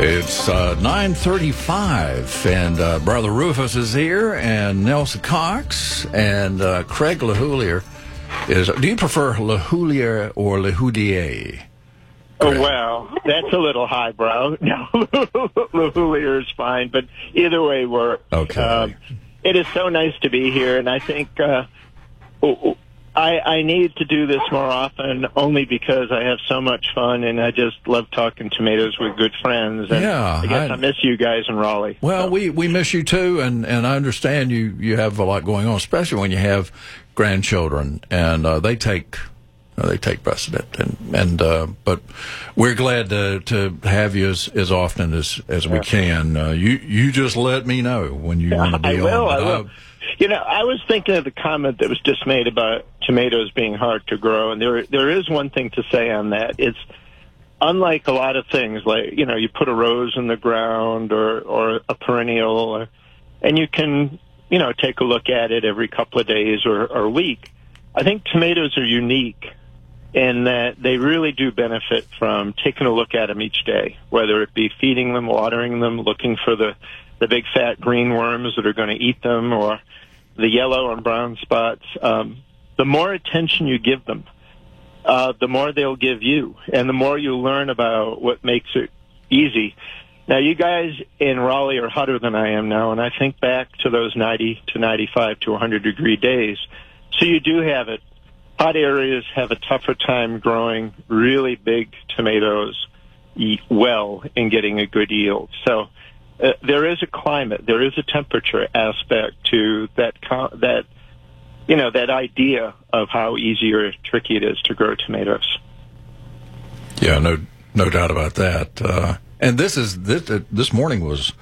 It's 9:35, and Brother Rufus is here, and Nelson Cox, and Craig LaHoulier is. Do you prefer LaHoulier or LaHoudier? Oh, well, that's a little highbrow. No, LaHoulier is fine, but either way works. Okay. It is so nice to be here, and I think I need to do this more often only because I have so much fun, and I just love talking tomatoes with good friends. And Yeah, I guess I miss you guys in Raleigh. Well, we miss you too, and I understand you have a lot going on, especially when you have grandchildren, and they take precedent, but we're glad to have you as often as we can. You just let me know when you want to be I will. on. You know, I was thinking of the comment that was just made about tomatoes being hard to grow, and there is one thing to say on that. It's unlike a lot of things, like, you know, you put a rose in the ground or a perennial, and you can, you know, take a look at it every couple of days or a week. I think tomatoes are unique in that they really do benefit from taking a look at them each day, whether it be feeding them, watering them, looking for the big fat green worms that are going to eat them, or the yellow and brown spots. The more attention you give them, the more they'll give you, and the more you learn about what makes it easy. Now, you guys in Raleigh are hotter than I am now, and I think back to those 90 to 95 to 100-degree days. So you do have it. Hot areas have a tougher time growing really big tomatoes well and getting a good yield. So there is a climate, there is a temperature aspect to that idea of how easy or tricky it is to grow tomatoes. Yeah, no doubt about that. And this morning was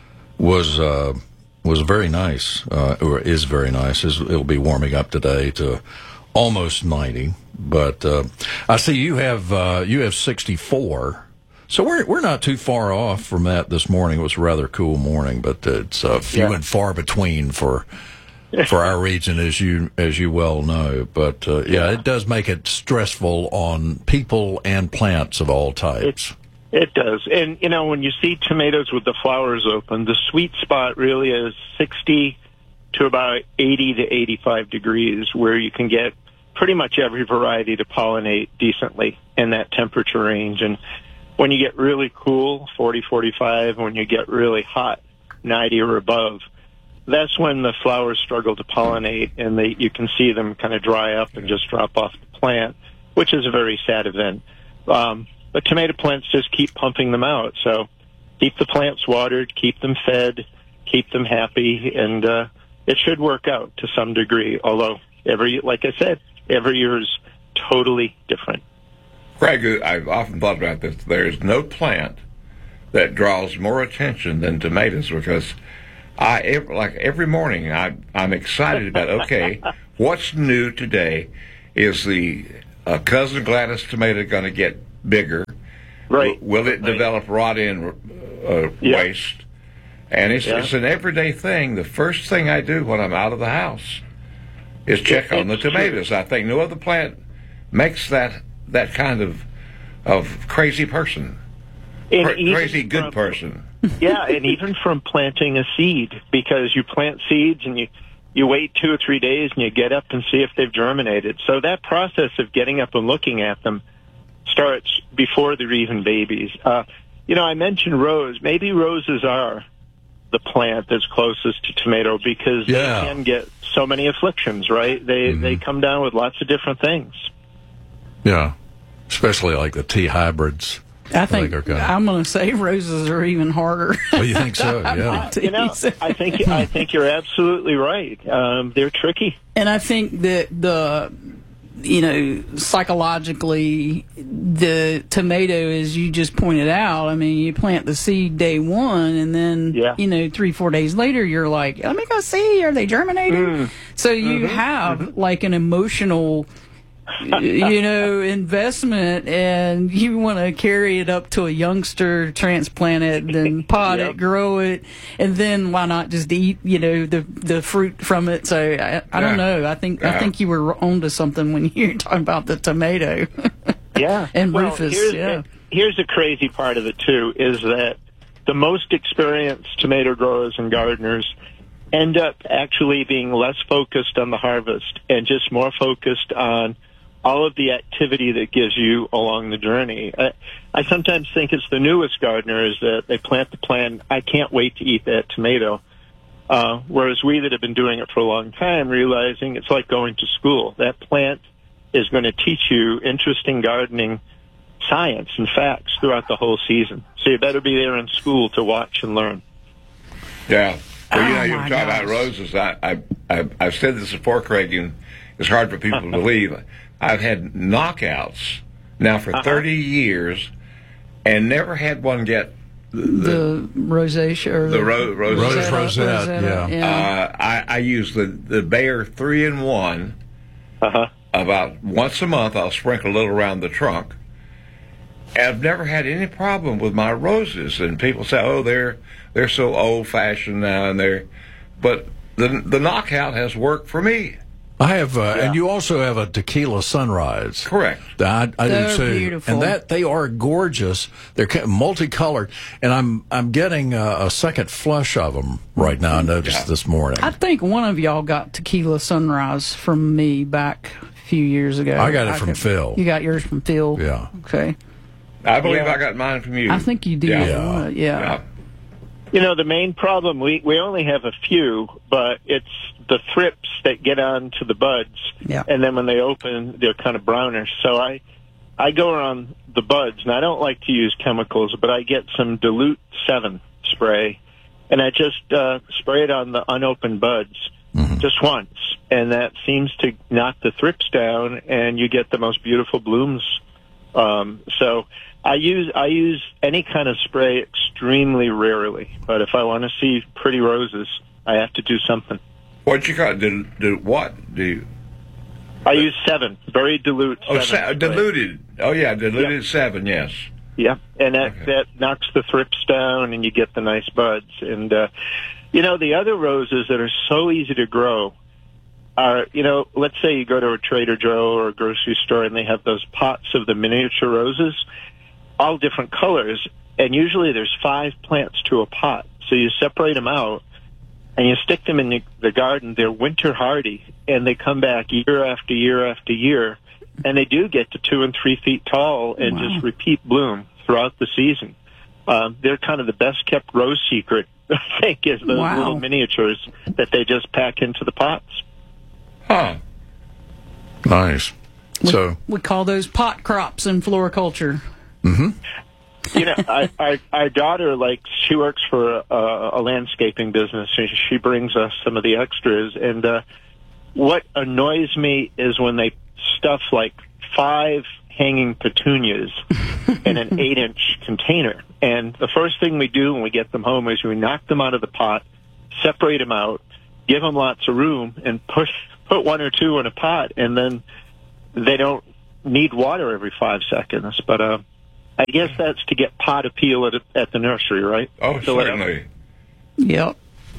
very nice, or is very nice. It'll be warming up today to almost 90, but I see you have 64. So we're not too far off from that this morning. It was a rather cool morning, but it's few and far between for our region, as you well know. But it does make it stressful on people and plants of all types. It does. And, you know, when you see tomatoes with the flowers open, the sweet spot really is 60 to about 80 to 85 degrees, where you can get pretty much every variety to pollinate decently in that temperature range. And when you get really cool, 40, 45, when you get really hot, 90 or above, that's when the flowers struggle to pollinate, and you can see them kind of dry up and just drop off the plant, which is a very sad event. But tomato plants just keep pumping them out. So keep the plants watered, keep them fed, keep them happy, and it should work out to some degree, although like I said, every year is totally different. Craig, I've often thought about this. There's no plant that draws more attention than tomatoes, because every morning I'm excited about, okay, what's new today? Is the Cousin Gladys tomato going to get bigger? Right. Will it develop rot-in waste? And it's an everyday thing. The first thing I do when I'm out of the house is check on the tomatoes. True. I think no other plant makes that kind of crazy person, crazy good person. Yeah, and even from planting a seed, because you plant seeds and you wait 2 or 3 days and you get up and see if they've germinated. So that process of getting up and looking at them starts before they're even babies. You know, I mentioned rose. Maybe roses are the plant that's closest to tomato, because they can get so many afflictions, right? They come down with lots of different things. Yeah, especially like the T hybrids. I think I'm going to say roses are even harder. Oh, you think so? Yeah. You know, I think you're absolutely right. They're tricky, and I think that psychologically, the tomato, as you just pointed out, I mean, you plant the seed day one, and then 3-4 days later, you're like, let me go see, are they germinating? So you have like an emotional investment, and you want to carry it up to a youngster, transplant it, then pot it, grow it, and then why not just eat, the fruit from it? So I don't know. I think you were onto something when you were talking about the tomato. Yeah. And Rufus. Here's the crazy part of it too, is that the most experienced tomato growers and gardeners end up actually being less focused on the harvest and just more focused on all of the activity that gives you along the journey. I sometimes think it's the newest gardeners that they plant the plant, I can't wait to eat that tomato. Whereas we that have been doing it for a long time, realizing it's like going to school. That plant is going to teach you interesting gardening science and facts throughout the whole season. So you better be there in school to watch and learn. Yeah. Well, you were talking about roses. I've said this before, Craig, and it's hard for people to believe. I've had knockouts now for 30 years and never had one get the rosacea or the rosette. Yeah. I use the Bayer 3-in-1. About once a month, I'll sprinkle a little around the trunk. And I've never had any problem with my roses. And people say, "Oh, they're so old-fashioned now," but the knockout has worked for me. I have, and you also have a tequila sunrise. Correct. I They're do too. beautiful. And that they are gorgeous. They're multicolored, and I'm getting a second flush of them right now. I noticed this morning. I think one of y'all got tequila sunrise from me back a few years ago. I got it from Phil. You got yours from Phil? Yeah. Okay. I believe I got mine from you. I think you did. Yeah. You know, the main problem, we only have a few, but it's the thrips that get onto the buds, and then when they open, they're kind of brownish. So I go around the buds, and I don't like to use chemicals, but I get some Dilute 7 spray, and I just spray it on the unopened buds just once, and that seems to knock the thrips down, and you get the most beautiful blooms. So I use any kind of spray extremely rarely, but if I want to see pretty roses, I have to do something. What you got? I use 7, very dilute. Diluted. Oh yeah, diluted 7. Yes. Yeah, and that knocks the thrips down, and you get the nice buds. And the other roses that are so easy to grow are, let's say you go to a Trader Joe or a grocery store, and they have those pots of the miniature roses, all different colors, and usually there's 5 plants to a pot. So you separate them out, and you stick them in the garden. They're winter hardy, and they come back year after year after year, and they do get to 2 and 3 feet tall and just repeat bloom throughout the season. They're kind of the best kept rose secret, I think, is those little miniatures that they just pack into the pots. Huh. Nice. We call those pot crops in floriculture. Our daughter, she works for a landscaping business, and she brings us some of the extras. And what annoys me is when they stuff 5 hanging petunias in an 8-inch container. And the first thing we do when we get them home is we knock them out of the pot, separate them out, give them lots of room, and put 1 or 2 in a pot, and then they don't need water every 5 seconds. But I guess that's to get pot appeal at the nursery, right? Oh, certainly. Yep.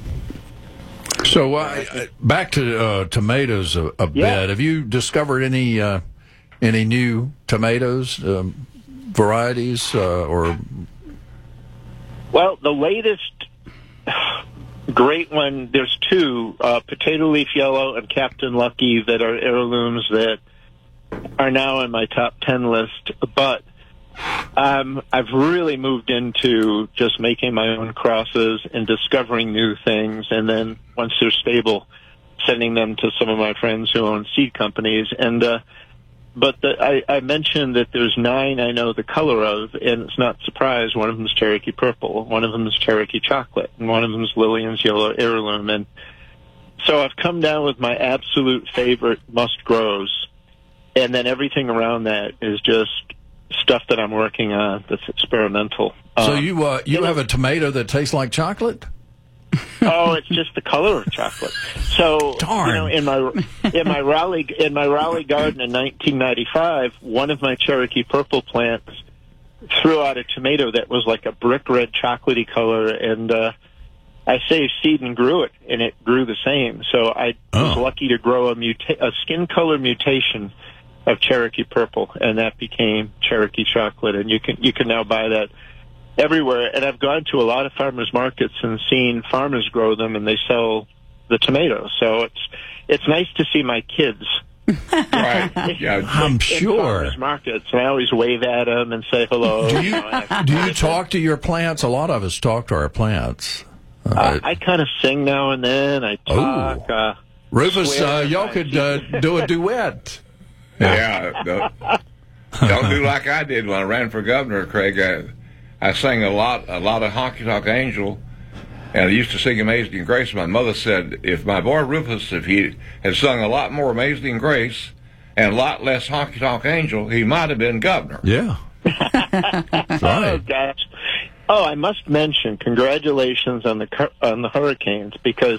So back to tomatoes a bit. Have you discovered any new tomatoes varieties or? Well, the latest great one. There's 2, Potato Leaf Yellow and Captain Lucky, that are heirlooms that are now in my top 10 list, but I've really moved into just making my own crosses and discovering new things, and then once they're stable, sending them to some of my friends who own seed companies. And I mentioned that there's 9 I know the color of, and it's not surprise. One of them is Cherokee Purple, one of them is Cherokee Chocolate, and one of them is Lillian's Yellow Heirloom. And so I've come down with my absolute favorite must-grows, and then everything around that is just stuff that I'm working on that's experimental. So you have a tomato that tastes like chocolate? Oh, it's just the color of chocolate. So, darn. In my Raleigh garden in 1995, one of my Cherokee Purple plants threw out a tomato that was like a brick red chocolatey color, and I saved seed and grew it, and it grew the same. So I was lucky to grow a skin color mutation of Cherokee Purple, and that became Cherokee Chocolate. And you can now buy that everywhere. And I've gone to a lot of farmers markets and seen farmers grow them, and they sell the tomatoes. So it's nice to see my kids. Right. Yeah, I'm sure. Farmers markets, and I always wave at them and say hello. Do you talk to your plants? A lot of us talk to our plants. I kind of sing now and then. I talk. Rufus, y'all could do a duet. Yeah. Don't do like I did when I ran for governor, Craig. I sang a lot of Honky Tonk Angel, and I used to sing Amazing Grace. My mother said if my boy Rufus, if he had sung a lot more Amazing Grace and a lot less Honky Tonk Angel, he might have been governor. Yeah. Right. Oh, gosh. Oh, I must mention, congratulations on the Hurricanes, because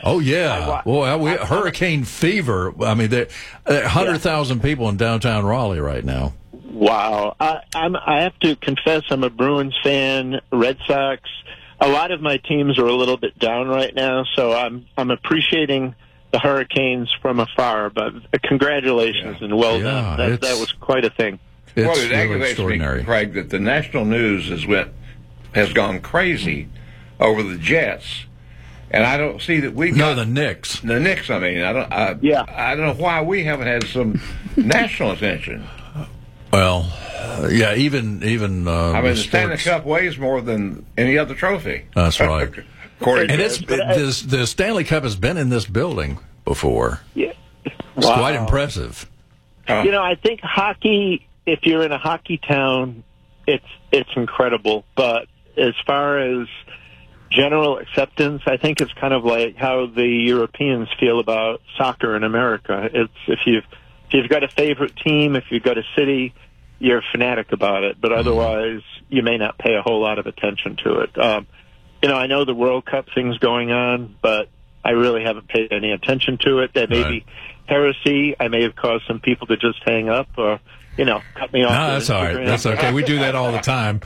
hurricane fever. I mean, there 100,000 people in downtown Raleigh right now. Wow. I have to confess, I'm a Bruins fan, Red Sox. A lot of my teams are a little bit down right now, so I'm appreciating the Hurricanes from afar. But congratulations and well done. That was quite a thing. Well, it aggravates me, Craig, that the national news has gone crazy over the Jets, and I don't see that we got the Knicks. The Knicks. I mean, I don't know why we haven't had some national attention. Well, even. The Stanley Cup weighs more than any other trophy. That's right. And the Stanley Cup has been in this building before. Yeah, it's quite impressive. I think hockey. If you're in a hockey town, it's incredible. But as far as general acceptance, I think it's kind of like how the Europeans feel about soccer in America. It's if you've got a favorite team, if you've got a city, you're a fanatic about it. But otherwise, you may not pay a whole lot of attention to it. I know the World Cup thing's going on, but I really haven't paid any attention to it. That may be heresy. I may have caused some people to just hang up or, cut me off. No, that's all right. That's okay. We do that all the time.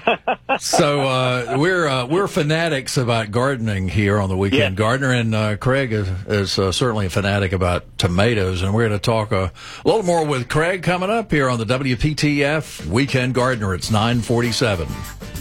So we're fanatics about gardening here on the Weekend Gardener, and Craig is certainly a fanatic about tomatoes, and we're going to talk a little more with Craig coming up here on the WPTF Weekend Gardener. It's 9:47.